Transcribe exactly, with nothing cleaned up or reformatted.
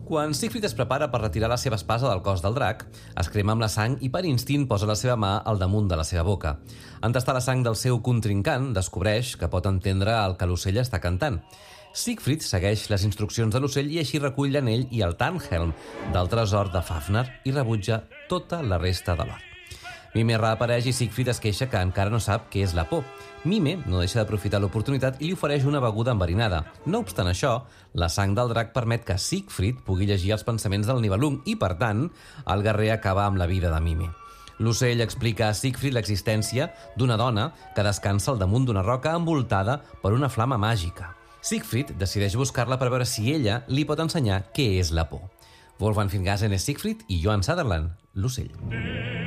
Quan Siegfried es prepara per retirar la seva espasa del cos del drac, es crema amb la sang i per instint posa la seva mà al damunt de la seva boca. En tastar la sang del seu contrincant, descobreix que pot entendre el que l'ocell està cantant. Siegfried segueix les instruccions de l'ocell i així recull l'anell i el Tannhelm del tresor de Fafner i rebutja tota la resta de l'or. Mime reapareix i Siegfried es queixa que encara no sap què és la por. Mime no deixa d'aprofitar l'oportunitat i li ofereix una beguda enverinada. No obstant això, la sang del drac permet que Siegfried pugui llegir els pensaments del Nibelung i, per tant, el guerrer acaba amb la vida de Mime. L'ocell explica a Siegfried l'existència d'una dona que descansa al damunt d'una roca envoltada per una flama màgica. Siegfried decideix buscar-la per veure si ella li pot ensenyar què és la por. Wolfgang Fingasen és Siegfried i Johan Sutherland, l'ocell.